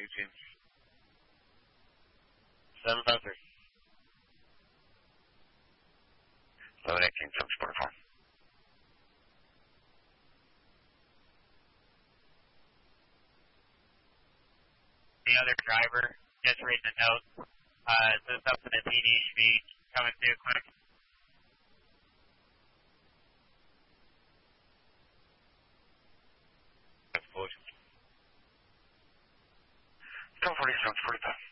753. 1118, 744. The other driver, just reading the note, is this something that PD should be coming through quick? That's close. 740, 745.